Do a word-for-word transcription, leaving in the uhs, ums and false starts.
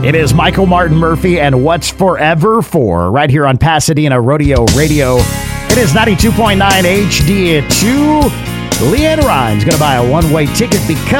It is Michael Martin Murphy and What's Forever For right here on Pasadena Rodeo Radio. It is ninety-two point nine H D two. Leanne Ryan's going to buy a one-way ticket because